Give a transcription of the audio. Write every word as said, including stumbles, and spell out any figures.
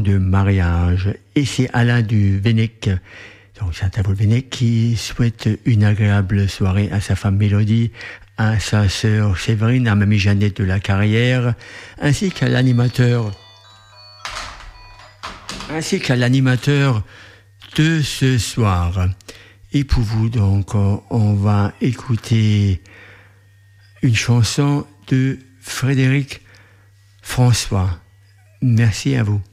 de mariage. Et c'est Alain du Vennec, donc Saint-Avold Vennec, qui souhaite une agréable soirée à sa femme Mélodie, à sa sœur Séverine, à mamie Jeannette de la Carrière, ainsi qu'à l'animateur, ainsi qu'à l'animateur de ce soir. Et pour vous, donc, on va écouter une chanson de Frédéric François. Merci à vous.